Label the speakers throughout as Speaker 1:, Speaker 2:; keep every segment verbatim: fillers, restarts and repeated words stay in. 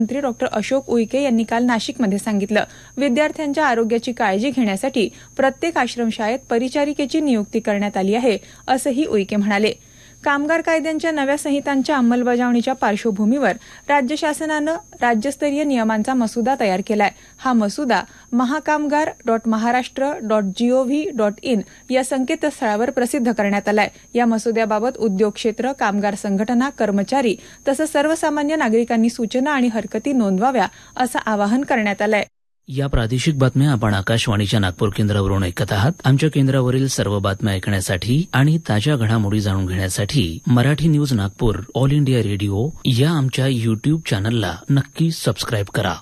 Speaker 1: मंत्री डॉक्टर अशोक उईके यांनी काल नाशिकमध्ये सांगितलं. विद्यार्थ्यांच्या आरोग्याची काळजी घेण्यासाठी प्रत्येक आश्रमशाळेत परिचारिकेची नियुक्ती करण्यात आली आहे, असंही उईके म्हणाले. कामगार कायद्यांच्या नव्या संहितांच्या अंमलबजावणीच्या पार्श्वभूमीवर राज्य शासनानं राज्यस्तरीय नियमांचा मसुदा तयार केलाय. हा मसुदा Mahakamgar dot Maharashtra dot G O V dot in या संकेतस्थळावर प्रसिद्ध करण्यात आलाय. या मसुद्याबाबत उद्योग क्षेत्र, कामगार संघटना, कर्मचारी तसंच सर्वसामान्य नागरिकांनी सूचना आणि हरकती नोंदवाव्या असं आवाहन करण्यात आलंय.
Speaker 2: या प्रादेशिक बातम्या आपण आकाशवाणीच्या नागपूर केंद्रावरून ऐकत आहात. आमच्या केंद्रावरील सर्व बातम्या ऐकण्यासाठी आणि ताज्या घडामोडी जाणून घेण्यासाठी Marathi news Nagpur all India radio या आमच्या युट्यूब चॅनलला नक्की सबस्क्राईब करा.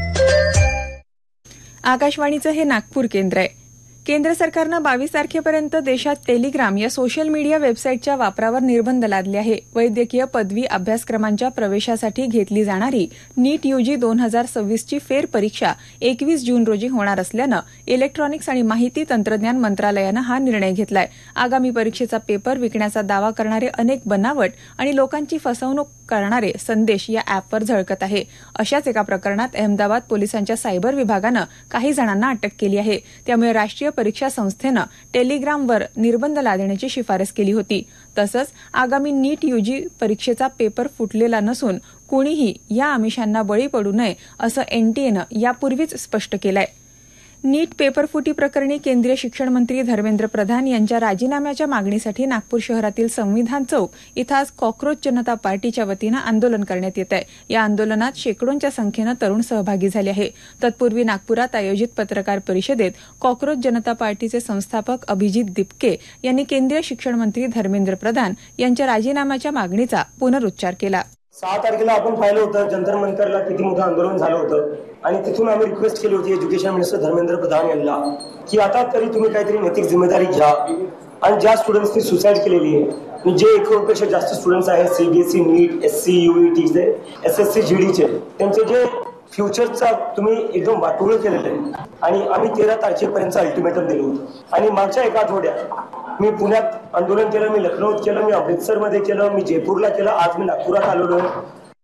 Speaker 1: आकाशवाणीचं हे नागपूर केंद्र आहे. केंद्र सरकारनं बावीस तारखेपर्यंत देशात टेलिग्राम या सोशल मीडिया वेबसाईटच्या वापरावर निर्बंध लादले आहे. वैद्यकीय पदवी अभ्यासक्रमांच्या प्रवेशासाठी घेतली जाणारी नीट यूजी दोन हजार सव्वीसची फेर परीक्षा एकवीस जून रोजी होणार असल्यानं इलेक्ट्रॉनिक्स आणि माहिती तंत्रज्ञान मंत्रालयानं हा निर्णय घेतलाय. आगामी परीक्षेचा पेपर विकण्याचा दावा करणारे अनेक बनावट आणि लोकांची फसवणूक करणारे संदेश या अॅपवर झळकत आहे. अशाच एका प्रकरणात अहमदाबाद पोलिसांच्या सायबर विभागानं काही जणांना अटक केली आहे. त्यामुळे राष्ट्रीय परीक्षा संस्थेनं टेलिग्रामवर निर्बंध लादण्याची शिफारस केली होती. तसंच आगामी नीट यूजी परीक्षेचा पेपर फुटलेला नसून कोणीही या आमिषांना बळी पडू नये असं एनटीएनं यापूर्वीच स्पष्ट केलंय. नीट पेपरफुटी प्रकरणी केंद्रीय शिक्षण मंत्री धर्मेंद्र प्रधान यांच्या राजीनाम्याच्या मागणीसाठी नागपूर शहरातील संविधान चौक इथं आज कॉक्रोच जनता पार्टीच्या वतीनं आंदोलन करण्यात येत आहे. या आंदोलनात शेकडोंच्या संख्येनं तरुण सहभागी झाले आहे. तत्पूर्वी नागपुरात आयोजित पत्रकार परिषदेत कॉक्रोच जनता पार्टीचे संस्थापक अभिजित दिपके यांनी केंद्रीय शिक्षण मंत्री धर्मेंद्र प्रधान यांच्या राजीनाम्याच्या मागणीचा पुनरुच्चार केला.
Speaker 3: सहा तारखेला आपण पाहिलं होतं जंतर मंतरला किती मोठं आंदोलन झालं होतं आणि तिथून आम्ही रिक्वेस्ट केली होती एज्युकेशन मिनिस्टर धर्मेंद्र प्रधान यांना की आता तरी तुम्ही काहीतरी नैतिक जिम्मेदारी घ्या आणि ज्या स्टुडंट्सनी सुसाईड केलेली आहे, जे एक करोडपेक्षा जास्त स्टुडंट्स आहेत सीबीएसई, नीट, एससी, यूईटीचे, एसएससी, जीडीचे, त्यांचे जे फ्युचरचा तुम्ही एकदम वाटोळं केलेलं आहे आणि आम्ही तेरा तारखेपर्यंत अल्टिमेटम दिलं होतं आणि मागच्या एका आठवड्यात मी पुण्यात आंदोलन केलं, मी लखनौत केलं, मी अमृतसरमध्ये केलं, मी जयपूरला केलं, आज मी नागपुरात आलेलो आहे.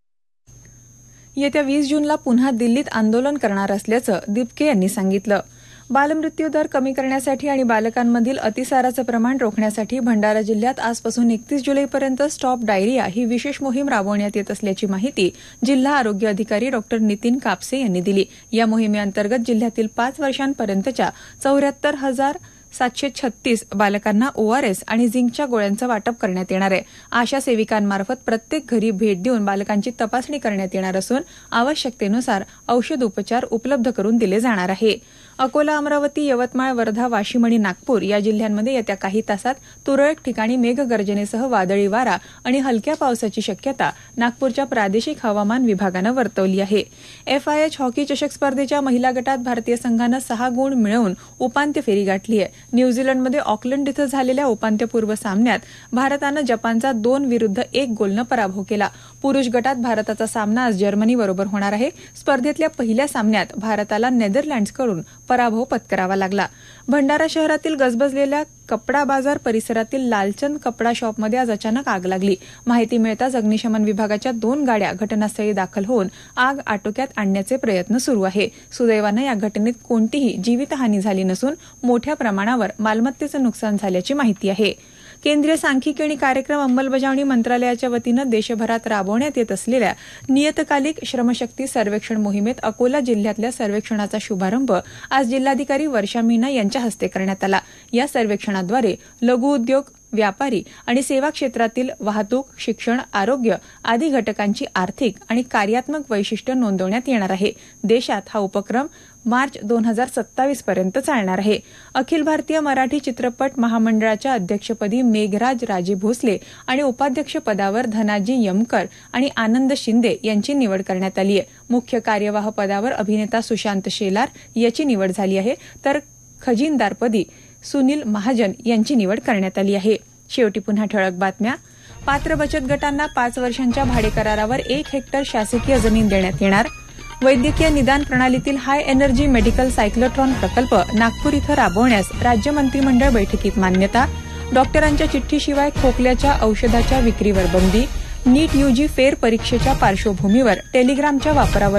Speaker 1: येत्या वीस जूनला पुन्हा दिल्लीत आंदोलन करणार असल्याचं दिपके यांनी सांगितलं. बालमृत्यू दर कमी करण्यासाठी आणि बालकांमधील अतिसाराचं प्रमाण रोखण्यासाठी भंडारा जिल्ह्यात आजपासून एकतीस जुलैपर्यंत स्टॉप डायरिया ही विशेष मोहीम राबवण्यात येत असल्याची माहिती जिल्हा आरोग्य अधिकारी डॉक्टर नितीन कापसे यांनी दिली. या मोहिमेअंतर्गत जिल्ह्यातील पाच वर्षांपर्यंतच्या चौऱ्याहत्तर हजार सातशे छत्तीस बालकांना ओआरएस आणि झिंकच्या गोळ्यांचं वाटप करण्यात येणार आहे. आशा सेविकांमार्फत प्रत्येक घरी भेट देऊन बालकांची तपासणी करण्यात येणार असून आवश्यकतेनुसार औषध उपचार उपलब्ध करून दिले जाणार आहे. अकोला, अमरावती, यवतमाळ, वर्धा, वाशिम आणि नागपूर या जिल्ह्यांमध्ये येत्या काही तासात तुरळक ठिकाणी मेघगर्जनेसह वादळी वारा आणि हलक्या पावसाची शक्यता नागपूरच्या प्रादेशिक हवामान विभागानं वर्तवली आहे. एफआयएच हॉकी चषक स्पर्धेच्या महिला गटात भारतीय संघानं सहा गुण मिळवून उपांत्य फेरी गाठली आहे. न्यूझीलंडमध्ये ऑकलंड इथं झालेल्या उपांत्यपूर्व सामन्यात भारतानं जपानचा दोन विरुद्ध एक गोलनं पराभव केला. पुरुष गटात भारताचा सामना आज जर्मनीबरोबर होणार आहे. स्पर्धेतल्या पहिल्या सामन्यात भारताला नेदरलँड्सकडून पराभव पत्करावा लागला. भंडारा शहरातील गजबजलेल्या कपडा बाजार परिसरातील लालचंद कपडा शॉपमध्ये आज अचानक आग लागली. माहिती मिळताच अग्निशमन विभागाच्या दोन गाड्या घटनास्थळी दाखल होऊन आग आटोक्यात आणण्याचे प्रयत्न सुरू आहे. सुदैवानं या घटनेत कोणतीही जीवितहानी झाली नसून मोठ्या प्रमाणावर मालमत्तेचं नुकसान झाल्याची माहिती आहे. केंद्रीय सांख्यिकी आणि कार्यक्रम अंमलबजावणी मंत्रालयाच्या वतीनं देशभरात राबवण्यात येत असलेल्या नियतकालिक श्रमशक्ती सर्वेक्षण मोहिमेत अकोला जिल्ह्यातल्या सर्वेक्षणाचा शुभारंभ आज जिल्हाधिकारी वर्षा मीना यांच्या हस्ते करण्यात आला. या सर्वेक्षणाद्वारे लघु उद्योग, व्यापारी आणि सेवा क्षेत्रातील वाहतूक, शिक्षण, आरोग्य आदी घटकांची आर्थिक आणि कार्यात्मक वैशिष्ट्य नोंदवण्यात येणार आहे. देशात हा उपक्रम मार्च दोन हजार सत्तावीस पर्यंत चालणार आहे. अखिल भारतीय मराठी चित्रपट महामंडळाच्या अध्यक्षपदी मेघराज राजे भोसले आणि उपाध्यक्षपदावर धनाजी यमकर आणि आनंद शिंदे यांची निवड करण्यात आली आहे. मुख्य कार्यवाह पदावर अभिनेता सुशांत शेलार याची निवड झाली आहे, तर खजिनदारपदी सुनील महाजन यांची निवड करण्यात आली आहे. शेवटी पुन्हा ठळक बातम्या. पात्र बचत गटांना पाच वर्षांच्या भाडेकरारावर एक हेक्टर शासकीय जमीन देण्यात येणार. वैद्यकीय निदान प्रणालीतील हाय एनर्जी मेडिकल सायक्लोट्रॉन प्रकल्प नागपूर इथं राबवण्यास राज्य मंत्रिमंडळ बैठकीत मान्यता. डॉक्टरांच्या चिठ्ठीशिवाय खोकल्याच्या औषधाच्या विक्रीवर बंदी. नीट यूजी फेर परीक्षेच्या पार्श्वभूमीवर टेलिग्रामच्या वापरावर